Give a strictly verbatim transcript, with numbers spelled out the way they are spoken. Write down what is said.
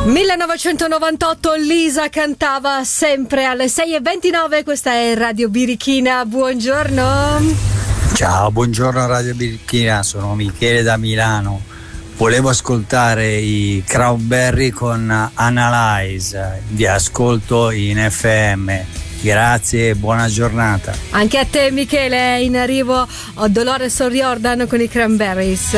millenovecentonovantotto Lisa cantava sempre alle sei e ventinove. Questa è Radio Birichina, buongiorno. Ciao, buongiorno Radio Birichina, sono Michele da Milano. Volevo ascoltare i Cranberries con Analyze, vi ascolto in F M. Grazie e buona giornata. Anche a te Michele, in arrivo Dolores O'Riordan con i Cranberries.